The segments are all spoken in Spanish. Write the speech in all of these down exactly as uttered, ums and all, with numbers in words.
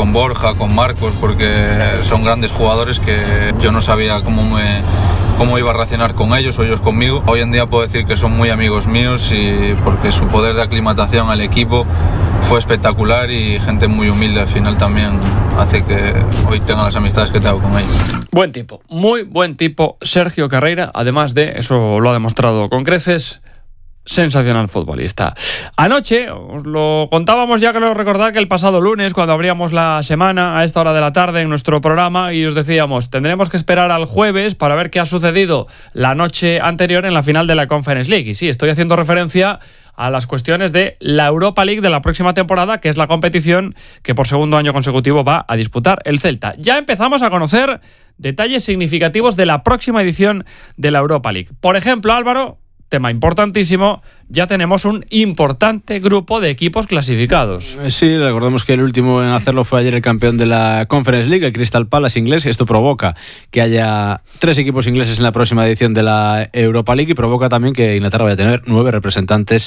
con Borja, con Marcos, porque son grandes jugadores que yo no sabía cómo me... cómo iba a reaccionar con ellos o ellos conmigo. Hoy en día puedo decir que son muy amigos míos y porque su poder de aclimatación al equipo fue espectacular y gente muy humilde al final también hace que hoy tenga las amistades que tengo con ellos. Buen tipo, muy buen tipo Sergio Carreira, además de, eso lo ha demostrado con creces, sensacional futbolista. Anoche, os lo contábamos ya que lo recordad que el pasado lunes, cuando abríamos la semana a esta hora de la tarde en nuestro programa, y os decíamos, tendremos que esperar al jueves para ver qué ha sucedido la noche anterior en la final de la Conference League. Y sí, estoy haciendo referencia a las cuestiones de la Europa League de la próxima temporada, que es la competición que por segundo año consecutivo va a disputar el Celta. Ya empezamos a conocer detalles significativos de la próxima edición de la Europa League. Por ejemplo, Álvaro, tema importantísimo, ya tenemos un importante grupo de equipos clasificados. Sí, recordemos que el último en hacerlo fue ayer el campeón de la Conference League, el Crystal Palace inglés. Esto provoca que haya tres equipos ingleses en la próxima edición de la Europa League y provoca también que Inglaterra vaya a tener nueve representantes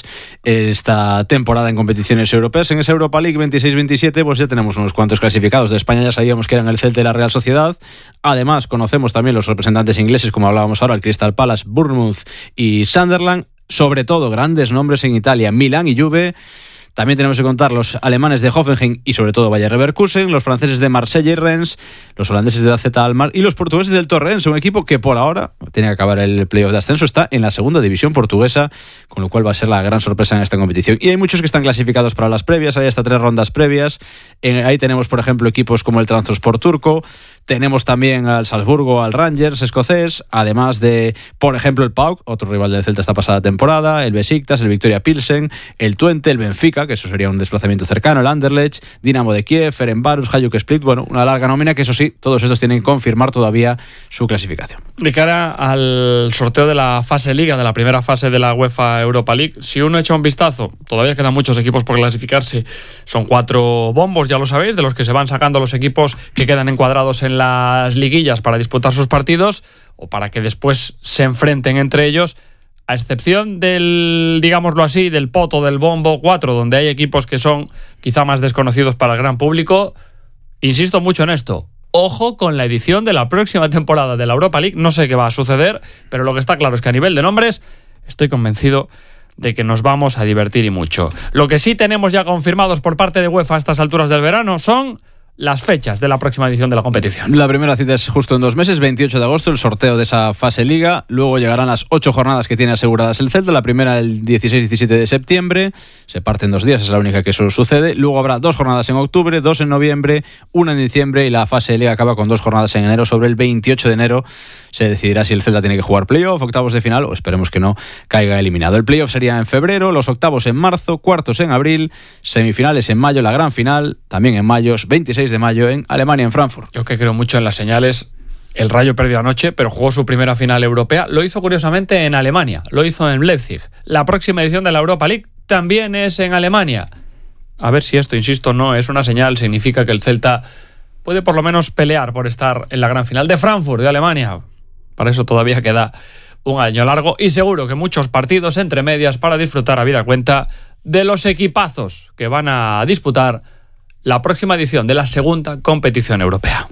esta temporada en competiciones europeas. En esa Europa League veintiséis veintisiete pues ya tenemos unos cuantos clasificados. De España ya sabíamos que eran el Celta y la Real Sociedad. Además, conocemos también los representantes ingleses, como hablábamos ahora, el Crystal Palace, Bournemouth y Sunderland. Sobre todo grandes nombres en Italia, Milán y Juve. También tenemos que contar los alemanes de Hoffenheim y sobre todo Bayer Leverkusen, los franceses de Marsella y Rennes, los holandeses de A Z Alkmaar y los portugueses del Torrense, un equipo que por ahora tiene que acabar el playoff de ascenso, está en la segunda división portuguesa, con lo cual va a ser la gran sorpresa en esta competición. Y hay muchos que están clasificados para las previas, hay hasta tres rondas previas. En, ahí tenemos, por ejemplo, equipos como el Trabzonspor turco. Tenemos también al Salzburgo, al Rangers escocés, además de, por ejemplo, el P A O K, otro rival del Celta esta pasada temporada, el Besiktas, el Victoria Pilsen, el Twente, el Benfica, que eso sería un desplazamiento cercano, el Anderlecht, Dinamo de Kiev, Ferencváros, Hajduk Split, bueno, una larga nómina que eso sí, todos estos tienen que confirmar todavía su clasificación. De cara al sorteo de la fase Liga, de la primera fase de la UEFA Europa League, si uno echa un vistazo, todavía quedan muchos equipos por clasificarse, son cuatro bombos, ya lo sabéis, de los que se van sacando los equipos que quedan encuadrados en las liguillas para disputar sus partidos o para que después se enfrenten entre ellos, a excepción del, digámoslo así, del poto del bombo cuatro, donde hay equipos que son quizá más desconocidos para el gran público. Insisto mucho en esto, ojo con la edición de la próxima temporada de la Europa League, no sé qué va a suceder, pero lo que está claro es que a nivel de nombres estoy convencido de que nos vamos a divertir y mucho. Lo que sí tenemos ya confirmados por parte de UEFA a estas alturas del verano son las fechas de la próxima edición de la competición. La primera cita es justo en dos meses, veintiocho de agosto, el sorteo de esa fase Liga. Luego llegarán las ocho jornadas que tiene aseguradas el Celta. La primera el dieciséis diecisiete de septiembre. Se parten dos días, es la única que eso sucede. Luego habrá dos jornadas en octubre, dos en noviembre, una en diciembre y la fase Liga acaba con dos jornadas en enero. Sobre el veintiocho de enero se decidirá si el Celta tiene que jugar playoff, octavos de final o esperemos que no caiga eliminado. El playoff sería en febrero, los octavos en marzo, cuartos en abril, semifinales en mayo, la gran final también en mayo, veintiséis de mayo en Alemania, en Frankfurt. Yo que creo mucho en las señales. El Rayo perdió anoche, pero jugó su primera final europea. Lo hizo curiosamente en Alemania, lo hizo en Leipzig. La próxima edición de la Europa League también es en Alemania. A ver si esto, insisto, no es una señal, significa que el Celta puede por lo menos pelear por estar en la gran final de Frankfurt, de Alemania. Para eso todavía queda un año largo y seguro que muchos partidos entre medias para disfrutar a vida cuenta de los equipazos que van a disputar la próxima edición de la segunda competición europea.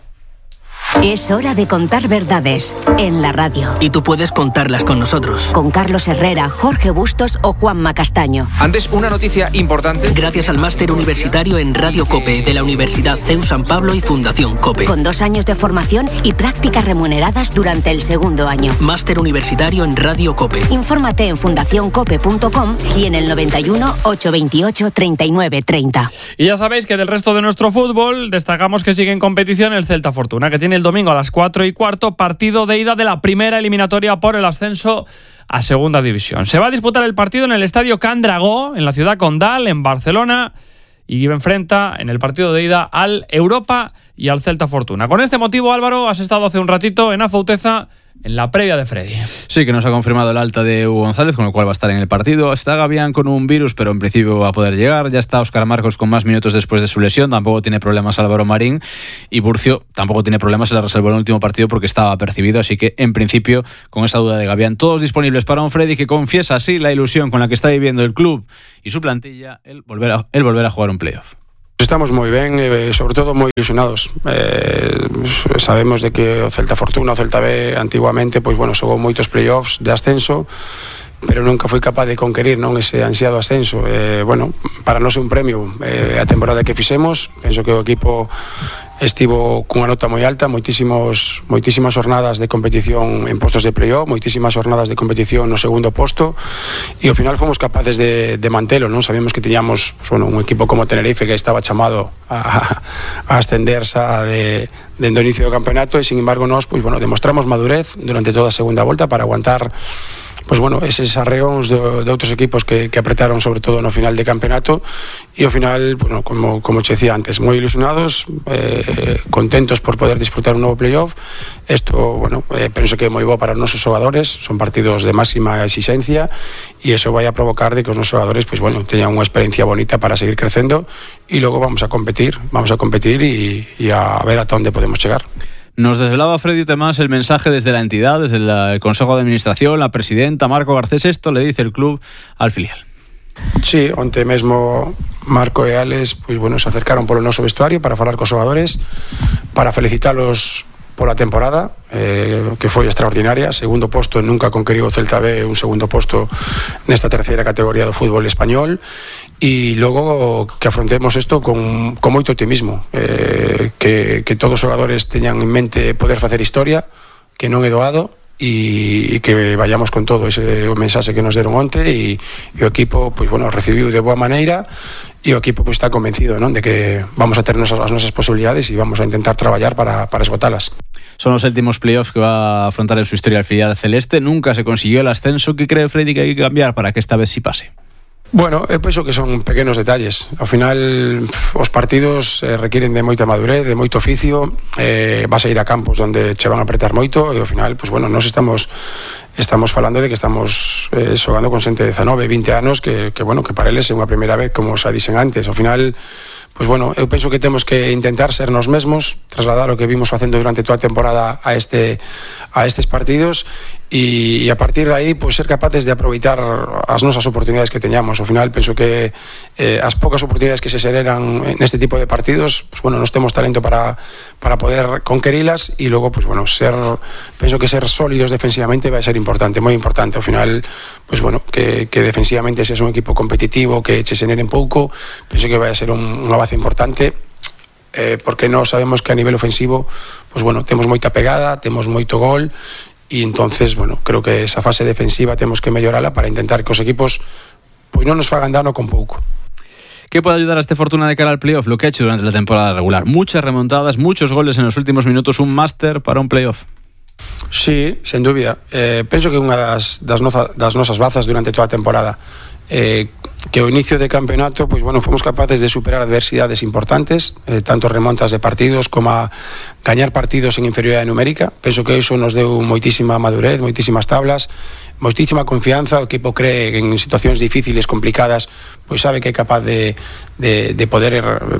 Es hora de contar verdades en la radio. Y tú puedes contarlas con nosotros. Con Carlos Herrera, Jorge Bustos o Juanma Castaño. Antes, una noticia importante. Gracias al máster universitario en Radio COPE de la Universidad C E U San Pablo y Fundación COPE. Con dos años de formación y prácticas remuneradas durante el segundo año. Máster universitario en Radio COPE. Infórmate en fundación cope punto com y en el noventa y uno, ochocientos veintiocho, treinta y nueve, treinta. Y ya sabéis que del resto de nuestro fútbol destacamos que sigue en competición el Celta Fortuna, que tiene el domingo a las cuatro y cuarto partido de ida de la primera eliminatoria por el ascenso a segunda división. Se va a disputar el partido en el estadio Can Dragó, en la ciudad condal, en Barcelona, y enfrenta en el partido de ida al Europa y al Celta Fortuna. Con este motivo, Álvaro, has estado hace un ratito en Afouteza en la previa de Freddy. Sí, que nos ha confirmado el alta de Hugo González, con lo cual va a estar en el partido. Está Gavián con un virus, pero en principio va a poder llegar. Ya está Óscar Marcos con más minutos después de su lesión. Tampoco tiene problemas Álvaro Marín. Y Burcio tampoco tiene problemas, se la reservó en el último partido porque estaba apercibido. Así que, en principio, con esa duda de Gavián, todos disponibles para un Freddy que confiesa así la ilusión con la que está viviendo el club y su plantilla, el volver a, el volver a jugar un playoff. Estamos moi ben, e sobre todo moi ilusionados. Eh, sabemos de que o Celta Fortuna, o Celta B, antiguamente, pois bueno, xogou moitos playoffs de ascenso, pero nunca foi capaz de conquerir, non, ese ansiado ascenso. Eh, bueno, para nós é un premio eh, a temporada que fixemos. Penso que o equipo estivo cunha nota moi alta, moitísimos, moitísimas jornadas de competición en postos de playoff, moitísimas jornadas de competición no segundo posto, e ao final fomos capaces de, de mantelo, non? Sabíamos que teníamos, pues, bueno, un equipo como Tenerife que estaba chamado a, a ascender xa de, de do inicio do campeonato, e sin embargo nós, pues, bueno, demostramos madurez durante toda a segunda volta para aguantar, pues bueno, eses arreóns de, de outros equipos que, que apretaron sobre todo no final de campeonato, e ao final, bueno, como, como che decía antes, moi ilusionados, eh, contentos por poder disfrutar un novo playoff. Isto, bueno, eh, penso que é moi bo para os nosos xogadores, son partidos de máxima exigencia, e iso vai a provocar de que os nosos xogadores, pues bueno, teñan unha experiencia bonita para seguir crecendo, e logo vamos a competir, vamos a competir e, e a ver ata onde podemos chegar. Nos desvelaba Freddy Temás el mensaje desde la entidad, desde el Consejo de Administración, la presidenta Marco Garcés. Esto le dice el club al filial. Sí, onte mesmo Marco e Alex, pois bueno, se acercaron polo noso vestuario para falar cos xogadores, para felicitalos pola temporada, eh, que foi extraordinaria. Segundo posto, nunca conqueriu o Celta B un segundo posto nesta terceira categoría do fútbol español, e logo que afrontemos isto con, con moito optimismo, eh, que, que todos os xogadores teñan en mente poder facer historia, que non é doado, e, e que vayamos con todo ese o mensaxe que nos deron onte, e, e o equipo, pois bueno, recibiu de boa maneira, e o equipo pois está convencido, non, de que vamos a ter nosas, as nosas posibilidades e vamos a intentar traballar para, para esgotalas. Son los últimos playoffs que va a afrontar en su historia el filial celeste. Nunca se consiguió el ascenso. ¿Qué cree Freddy que hay que cambiar para que esta vez sí pase? Bueno, eu penso que son pequenos detalles. Ao final, pff, os partidos eh, requieren de moita madurez, de moito oficio, eh, vas a ir a campos onde che van a apretar moito, e ao final, pues bueno, nos estamos estamos falando de que estamos eh, xogando con xente de dezanove, vinte anos que, que bueno, que para eles é unha primeira vez, como xa dixen antes. Ao final, pues bueno, eu penso que temos que intentar ser nos mesmos, trasladar o que vimos facendo durante toda a temporada a este a estes partidos, e, e a partir de aí, pues ser capaces de aproveitar as nosas oportunidades que teñamos. Ao final, penso que eh, as poucas oportunidades que se xereran neste tipo de partidos, pues bueno, nos temos talento para, para poder conquerilas, e logo, pues bueno, ser, penso que ser sólidos defensivamente vai ser importante, moi importante. Ao final, pues bueno, que, que defensivamente se es un equipo competitivo, que che xeneren pouco, penso que vai a ser un, unha base importante, eh, porque nós sabemos que a nivel ofensivo, pues bueno, temos moita pegada, temos moito gol, e entonces, bueno, creo que esa fase defensiva temos que mellorala para intentar que os equipos pues non nos fagan dano con pouco. ¿Qué puede ayudar a este Fortuna de cara al playoff? Lo que ha hecho durante la temporada regular. Muchas remontadas, muchos goles en los últimos minutos, un máster para un playoff. Sí, sen dúbida. Eh, penso que unha das, das, noza, das nosas bazas durante toda a temporada, eh, que o inicio de campeonato, pues bueno, fomos capaces de superar adversidades importantes, eh, tanto remontas de partidos como a gañar partidos en inferioridade numérica. Penso que iso nos deu moitísima madurez, moitísimas tablas, moitísima confianza. O equipo cree que en situacións difíciles, complicadas, pois sabe que é capaz de, de, de poder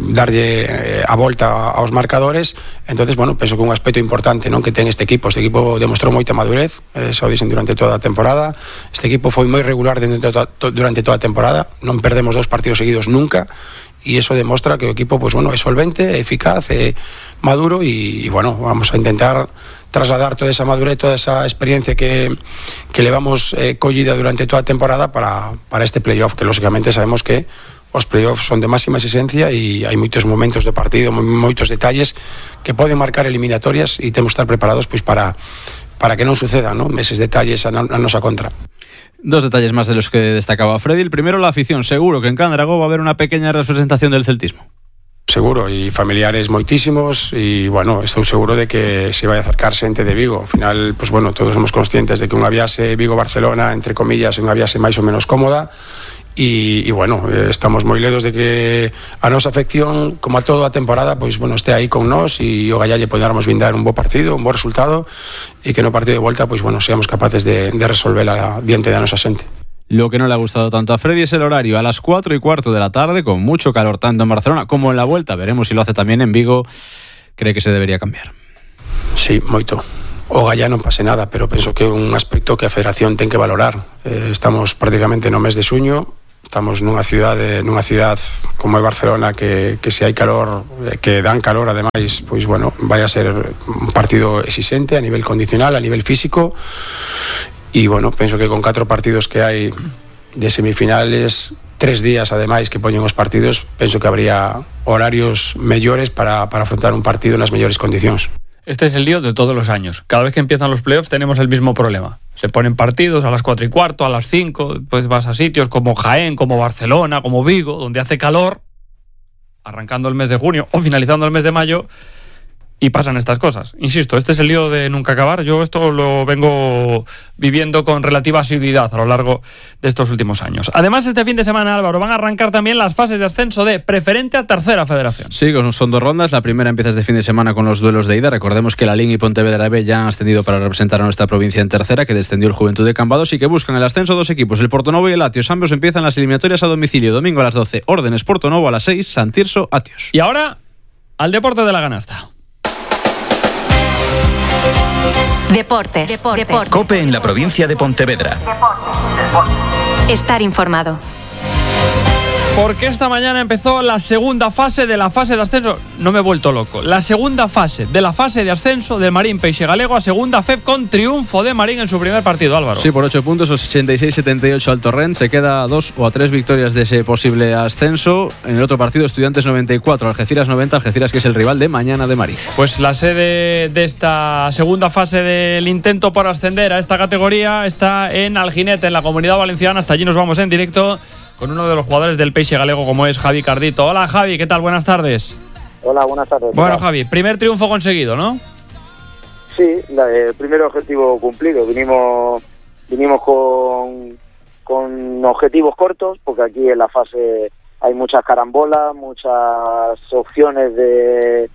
darlle a volta aos marcadores. Entonces, bueno, penso que un aspecto importante, non, que ten este equipo. Este equipo demostrou moita madurez, eh, xa o dixen durante toda a temporada. Este equipo foi moi regular durante toda, durante toda a temporada. Non perdemos dous partidos seguidos nunca, e iso demostra que o equipo, pues bueno, é solvente, é eficaz, é maduro, e, e bueno, vamos a intentar trasladar toda esa madurez, toda esa experiencia que, que levamos eh, collida durante toda a temporada para, para este playoff, que lógicamente sabemos que os playoffs son de máxima exigencia e hai moitos momentos de partido, moitos detalles que poden marcar eliminatorias, e temos que estar preparados pois para, para que non sucedan, ¿no?, eses detalles a, a nosa contra. Dos detalles más de los que destacaba Freddy. El primero, la afición. Seguro que en Candragó va a haber una pequeña representación del celtismo. Seguro, y familiares moitísimos, y bueno, estou seguro de que se vai a acercar xente de Vigo. Ao final, pues bueno, todos somos conscientes de que unha viaxe Vigo-Barcelona, entre comillas, é unha viaxe máis ou menos cómoda, e, e bueno, estamos moi ledos de que a nosa afección, como a toda a temporada, pois bueno, este aí con nós, e o gallalle podermos vindar un bo partido, un bo resultado, e que no partido de volta, pois bueno, seamos capaces de, de resolverla diante da nosa xente. Lo que no le ha gustado tanto a Freddy es el horario, a las cuatro y cuarto de la tarde, con mucho calor tanto en Barcelona como en la vuelta. Veremos si lo hace también en Vigo. Cree que se debería cambiar. Sí, moito. O gallá non pase nada, pero penso que é un aspecto que a Federación ten que valorar. Eh, estamos prácticamente no mes de xuño, Estamos nunha cidade, nunha cidade como é Barcelona que, que se hai calor, que dan calor ademais, pois bueno, vai a ser un partido exixente a nivel condicional, a nivel físico e bueno, penso que con catro partidos que hai de semifinales, tres días ademais que poñen os partidos, penso que habría horarios mellores para, para afrontar un partido nas mellores condicións. Este es el lío de todos los años. Cada vez que empiezan los playoffs tenemos el mismo problema. Se ponen partidos a las cuatro y cuarto, a las cinco, pues vas a sitios como Jaén, como Barcelona, como Vigo, donde hace calor, arrancando el mes de junio o finalizando el mes de mayo, y pasan estas cosas. Insisto, este es el lío de nunca acabar. Yo esto lo vengo viviendo con relativa asiduidad a lo largo de estos últimos años. Además, este fin de semana, Álvaro, van a arrancar también las fases de ascenso de preferente a tercera federación. Sí, son dos rondas. La primera empieza este fin de semana con los duelos de ida. Recordemos que la Lin y Pontevedra B ya han ascendido para representar a nuestra provincia en tercera, que descendió el Juventud de Cambados y que buscan el ascenso dos equipos, el Portonovo y el Atios. Ambos empiezan las eliminatorias a domicilio. Domingo a las doce, Órdenes Portonovo, a las seis, San Tirso, Atios. Y ahora, al deporte de la canasta. Deportes. Deportes. Deportes. COPE en la provincia de Pontevedra. Estar informado. Porque esta mañana empezó la segunda fase de la fase de ascenso. No me he vuelto loco. La segunda fase de la fase de ascenso del Marín Peixe Galego a segunda F E P con triunfo de Marín en su primer partido, Álvaro. Sí, por ocho puntos, ochenta y seis setenta y ocho al Torrent. Se queda a dos o a tres victorias de ese posible ascenso. En el otro partido, Estudiantes noventa y cuatro, Algeciras noventa. Algeciras, que es el rival de mañana de Marín. Pues la sede de esta segunda fase del intento por ascender a esta categoría está en Alginete, en la Comunidad Valenciana. Hasta allí nos vamos en directo con uno de los jugadores del Peixe Galego, como es Javi Cardito. Hola, Javi, ¿qué tal? Buenas tardes. Hola, buenas tardes. Bueno, Javi, primer triunfo conseguido, ¿no? Sí, la, el primer objetivo cumplido. Vinimos vinimos con, con objetivos cortos, porque aquí en la fase hay muchas carambolas, muchas opciones de,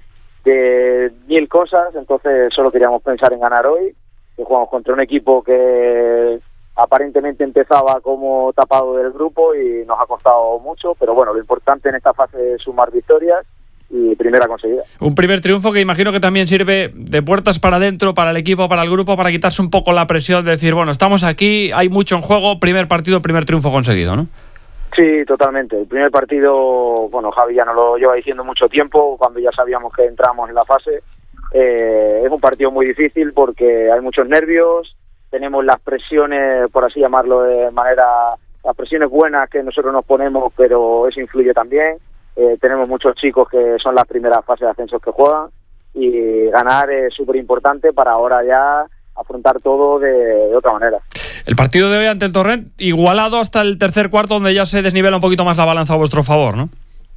de mil cosas, entonces solo queríamos pensar en ganar hoy, que jugamos contra un equipo que aparentemente empezaba como tapado del grupo y nos ha costado mucho, pero bueno, lo importante en esta fase es sumar victorias y primera conseguida. Un primer triunfo que imagino que también sirve de puertas para adentro, para el equipo, para el grupo, para quitarse un poco la presión de decir, bueno, estamos aquí, hay mucho en juego, primer partido, primer triunfo conseguido, ¿no? Sí, totalmente. El primer partido, bueno, Javi ya nos lo lleva diciendo mucho tiempo, cuando ya sabíamos que entramos en la fase. Eh, es un partido muy difícil porque hay muchos nervios, tenemos las presiones, por así llamarlo de manera, las presiones buenas que nosotros nos ponemos, pero eso influye también. Eh, tenemos muchos chicos que son las primeras fases de ascensos que juegan y ganar es súper importante para ahora ya afrontar todo de, de otra manera. El partido de hoy ante el Torrent, igualado hasta el tercer cuarto, donde ya se desnivela un poquito más la balanza a vuestro favor, ¿no?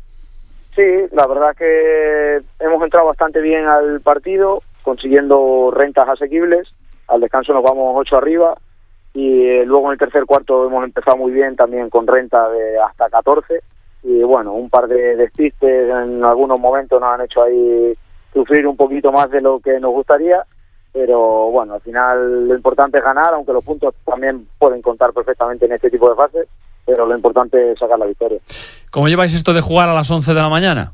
Sí, la verdad que hemos entrado bastante bien al partido, consiguiendo rentas asequibles. Al descanso nos vamos ocho arriba y eh, luego en el tercer cuarto hemos empezado muy bien también con renta de hasta catorce y bueno, un par de despistes en algunos momentos nos han hecho ahí sufrir un poquito más de lo que nos gustaría, pero bueno, al final lo importante es ganar, aunque los puntos también pueden contar perfectamente en este tipo de fases, pero lo importante es sacar la victoria. ¿Cómo lleváis esto de jugar a las once de la mañana?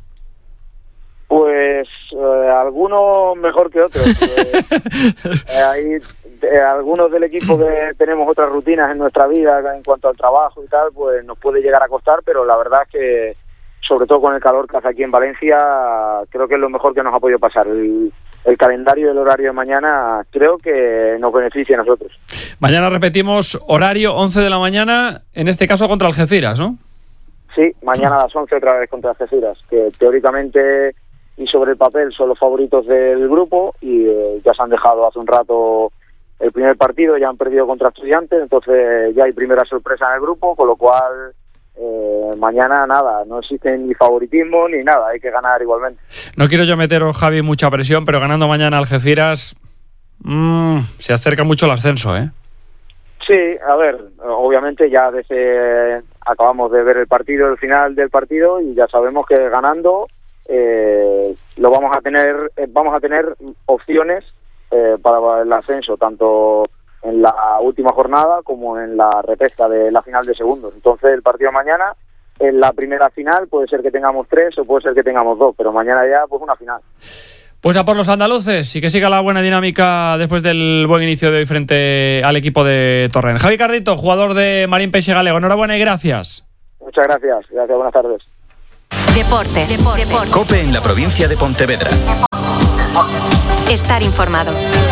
Pues eh, algunos mejor que otros. eh, eh, hay eh, algunos del equipo que tenemos otras rutinas en nuestra vida en cuanto al trabajo y tal, pues nos puede llegar a costar, pero la verdad es que, sobre todo con el calor que hace aquí en Valencia, creo que es lo mejor que nos ha podido pasar. El, el calendario y el horario de mañana creo que nos beneficia a nosotros. Mañana repetimos horario once de la mañana, en este caso contra Algeciras, ¿no? Sí, mañana a las once otra vez contra Algeciras, que teóricamente y sobre el papel son los favoritos del grupo y eh, ya se han dejado hace un rato el primer partido, ya han perdido contra Estudiantes, entonces ya hay primera sorpresa en el grupo, con lo cual eh, mañana nada, no existe ni favoritismo ni nada, hay que ganar igualmente. No quiero yo meteros, Javi, mucha presión, pero ganando mañana Algeciras mmm, se acerca mucho el ascenso, ¿eh? Sí, a ver, obviamente ya desde acabamos de ver el partido, el final del partido y ya sabemos que ganando Eh, lo vamos a tener eh, vamos a tener opciones eh, para el ascenso tanto en la última jornada como en la repesca de la final de segundos. Entonces el partido de mañana en la primera final puede ser que tengamos tres o puede ser que tengamos dos, pero mañana ya pues una final. Pues a por los andaluces y que siga la buena dinámica después del buen inicio de hoy frente al equipo de Torrent. Javi Cardito, jugador de Marín Peixe Galego, enhorabuena y gracias. Muchas gracias. Gracias, buenas tardes. Deportes. Deportes. COPE en la provincia de Pontevedra. Estar informado.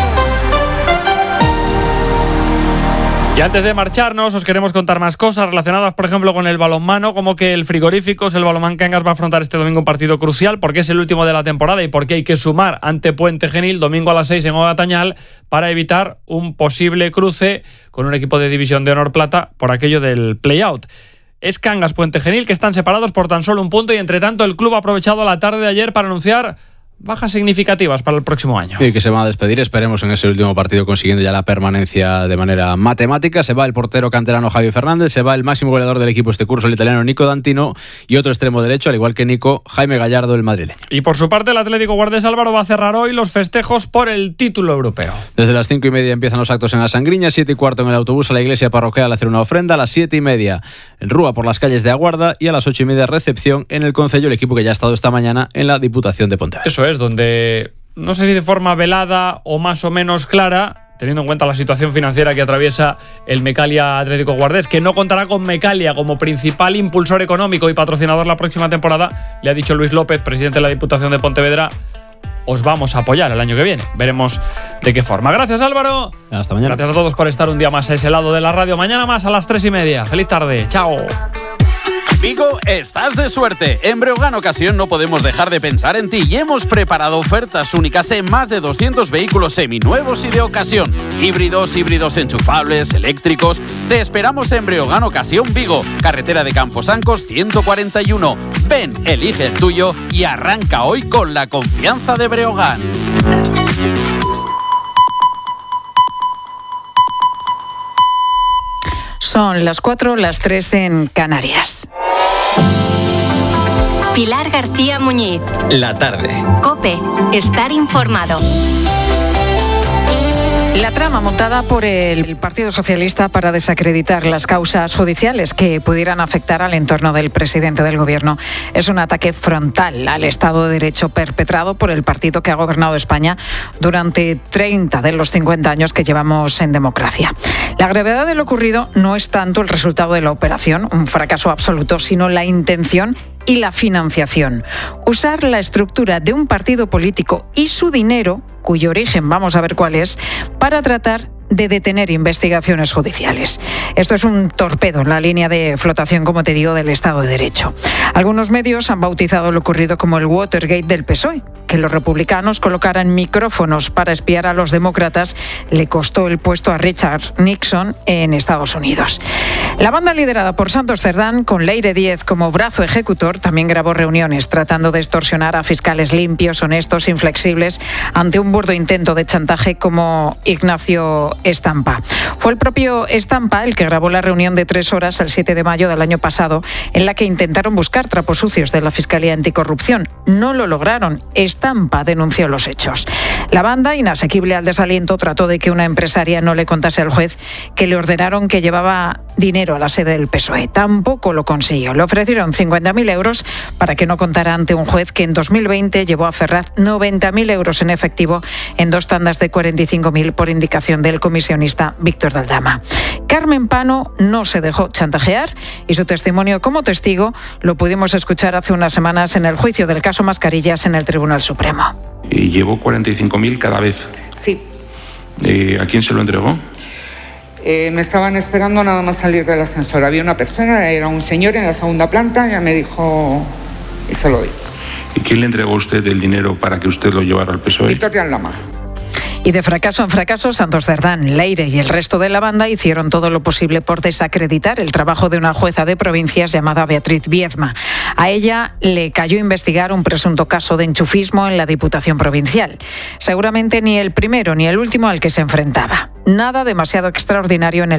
Y antes de marcharnos, os queremos contar más cosas relacionadas, por ejemplo, con el balonmano, como que el Frigoríficos, el Balonmán Cangas, va a afrontar este domingo un partido crucial, porque es el último de la temporada y porque hay que sumar ante Puente Genil, domingo a las seis en Ogatañal, para evitar un posible cruce con un equipo de División de Honor Plata por aquello del play-out. Es Cangas Puente Genil, que están separados por tan solo un punto, y entre tanto el club ha aprovechado la tarde de ayer para anunciar bajas significativas para el próximo año. Y que se van a despedir, esperemos, en ese último partido consiguiendo ya la permanencia de manera matemática. Se va el portero canterano Javi Fernández, se va el máximo goleador del equipo este curso, el italiano Nico D'Antino, y otro extremo derecho, al igual que Nico, Jaime Gallardo, el madrileño. Y por su parte el Atlético Guardés Álvaro va a cerrar hoy los festejos por el título europeo. Desde las cinco y media empiezan los actos en la Sangriña, siete y cuarto en el autobús a la iglesia parroquial a hacer una ofrenda, a las siete y media el Rúa por las calles de Aguarda y a las ocho y media recepción en el Concello, el equipo que ya ha estado esta mañana en la Diputación de Pontevedra. Eso es, donde no sé si de forma velada o más o menos clara, teniendo en cuenta la situación financiera que atraviesa el Mecalia Atlético Guardés, que no contará con Mecalia como principal impulsor económico y patrocinador la próxima temporada, le ha dicho Luis López, presidente de la Diputación de Pontevedra: os vamos a apoyar el año que viene. Veremos de qué forma. Gracias, Álvaro. Hasta mañana. Gracias a todos por estar un día más a ese lado de la radio. Mañana más a las tres y media. Feliz tarde. Chao. Vigo, estás de suerte. En Breogán Ocasión no podemos dejar de pensar en ti y hemos preparado ofertas únicas en más de doscientos vehículos seminuevos y de ocasión. Híbridos, híbridos enchufables, eléctricos. Te esperamos en Breogán Ocasión Vigo, carretera de Camposancos ciento cuarenta y uno. Ven, elige el tuyo y arranca hoy con la confianza de Breogán. Son las cuatro, las tres en Canarias. Pilar García Muñiz. La tarde. COPE. Estar informado. La trama montada por el Partido Socialista para desacreditar las causas judiciales que pudieran afectar al entorno del presidente del Gobierno es un ataque frontal al Estado de Derecho perpetrado por el partido que ha gobernado España durante treinta de los cincuenta años que llevamos en democracia. La gravedad de lo ocurrido no es tanto el resultado de la operación, un fracaso absoluto, sino la intención y la financiación. Usar la estructura de un partido político y su dinero, cuyo origen vamos a ver cuál es, para tratar de detener investigaciones judiciales. Esto es un torpedo en la línea de flotación, como te digo, del Estado de Derecho. Algunos medios han bautizado lo ocurrido como el Watergate del P S O E. Que los republicanos colocaran micrófonos para espiar a los demócratas le costó el puesto a Richard Nixon en Estados Unidos. La banda liderada por Santos Cerdán, con Leire Díez como brazo ejecutor, también grabó reuniones tratando de extorsionar a fiscales limpios, honestos, inflexibles, ante un burdo intento de chantaje como Ignacio Estampa. Fue el propio Estampa el que grabó la reunión de tres horas el siete de mayo del año pasado, en la que intentaron buscar trapos sucios de la Fiscalía Anticorrupción. No lo lograron. Estampa denunció los hechos. La banda, inasequible al desaliento, trató de que una empresaria no le contase al juez que le ordenaron que llevaba dinero a la sede del P S O E. Tampoco lo consiguió. Le ofrecieron cincuenta mil euros para que no contara ante un juez que en dos mil veinte llevó a Ferraz noventa mil euros en efectivo en dos tandas de cuarenta y cinco mil por indicación del comisionista Víctor Daldama. Carmen Pano no se dejó chantajear y su testimonio como testigo lo pudimos escuchar hace unas semanas en el juicio del caso Mascarillas en el Tribunal Supremo. Y llevó cuarenta y cinco mil cada vez. Sí. Eh, ¿A quién se lo entregó? Eh, me estaban esperando nada más salir del ascensor. Había una persona, era un señor en la segunda planta, ya me dijo y se lo di. ¿Y quién le entregó a usted el dinero para que usted lo llevara al P S O E? Víctor Daldama. Y de fracaso en fracaso, Santos Cerdán, Leire y el resto de la banda hicieron todo lo posible por desacreditar el trabajo de una jueza de provincias llamada Beatriz Viezma. A ella le cayó investigar un presunto caso de enchufismo en la Diputación Provincial. Seguramente ni el primero ni el último al que se enfrentaba. Nada demasiado extraordinario en el